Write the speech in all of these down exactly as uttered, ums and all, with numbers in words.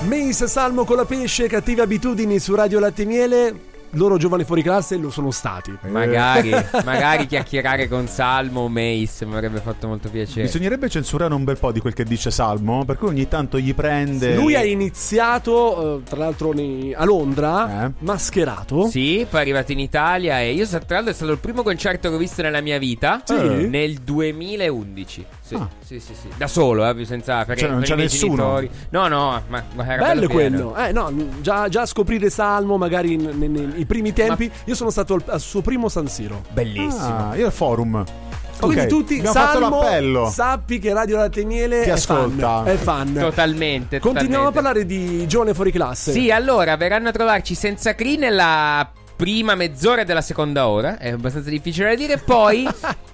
Mace, Salmo con la pesce, cattive abitudini su Radio Latte e Miele. Loro giovani fuori classe lo sono stati. Magari, magari chiacchierare con Salmo o Mace mi avrebbe fatto molto piacere. Bisognerebbe censurare un bel po' di quel che dice Salmo, per cui ogni tanto gli prende. Lui ha iniziato, tra l'altro, a Londra, eh? mascherato. Sì, poi è arrivato in Italia e io, tra l'altro, è stato il primo concerto che ho visto nella mia vita. Sì? Nel duemilaundici. Sì, ah. sì, sì, sì. Da solo, eh, senza perché cioè, non c'è nessuno. Genitori. No, no, ma, ma era bello bello quello. Eh, no, già, già scoprire Salmo, magari nei primi tempi. Ma... Io sono stato al, al suo primo San Siro. Bellissimo. Ah, io al Forum. Quindi okay, tutti, Salmo, sappi che Radio Latte e Miele ti è ascolta. Fan, è fan. Totalmente. Continuiamo totalmente. a parlare di giovane fuori classe. Sì, allora verranno a trovarci senza Cree nella prima mezz'ora della seconda ora. È abbastanza difficile da dire. Poi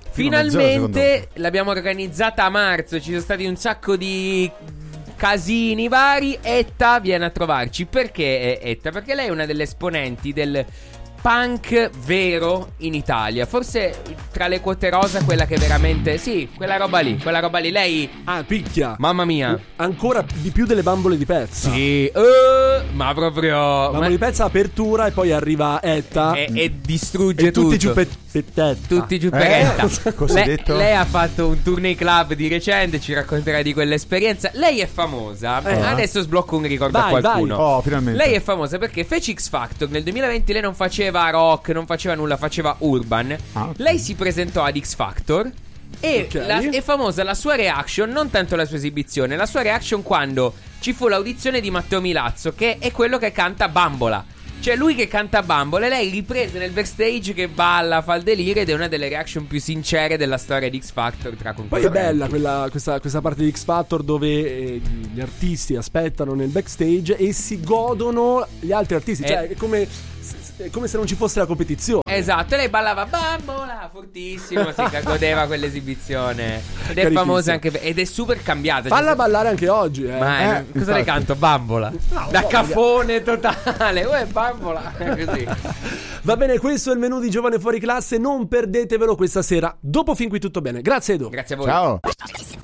finalmente l'abbiamo organizzata a marzo. Ci sono stati un sacco di casini vari. Etta viene a trovarci. Perché Etta? Perché lei è una delle esponenti del punk vero in Italia. Forse tra le quote rosa quella che veramente... Sì, quella roba lì, quella roba lì. Lei... Ah, picchia. Mamma mia. Ancora di più delle Bambole di Pezza. Sì, uh, ma proprio... Bambole ma... di Pezza apertura e poi arriva Etta E, e distrugge e tutto. tutti giù per Etta. Tutti giù per Etta. Eh? Cosa hai lei, detto? lei ha fatto un tour nei club di recente, ci racconterà di quell'esperienza. Lei è famosa. Eh. Adesso sblocco un ricordo Vai, a qualcuno. Vai. Oh, finalmente. Lei è famosa perché fece X Factor. Nel duemilaventi lei non faceva rock, non faceva nulla, faceva urban. Ah, okay. Lei si presentò ad X Factor e Okay. la, è famosa la sua reaction, non tanto la sua esibizione, la sua reaction quando ci fu l'audizione di Matteo Milazzo, che è quello che canta Bambola. Cioè lui che canta Bambola e lei riprese nel backstage che balla, fa il delirio, ed è una delle reaction più sincere della storia di X Factor tra Poi è concorrenti. bella quella, questa, questa parte di X Factor dove eh, gli artisti aspettano nel backstage e si godono gli altri artisti. Eh. Cioè è come, è come se non ci fosse la competizione. Esatto, e lei ballava Bambola fortissimo, si godeva quell'esibizione. Ed è Carichissima. famosa anche per- ed è super cambiata. Falla cioè, ballare anche oggi, eh. Ma Eh, cosa infatti. le canto? Bambola. No, Da no, cafone totale. Uè, Bambola. Così. Va bene, questo è il menù di Giovane Fuori Classe. Non perdetevelo questa sera. Dopo fin qui tutto bene. Grazie Edo. Grazie a voi. Ciao.